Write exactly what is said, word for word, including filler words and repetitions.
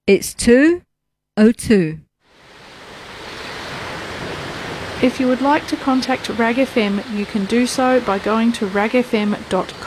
It's two oh two. If you would like to contact Rag F M, you can do so by going to rag f m dot com.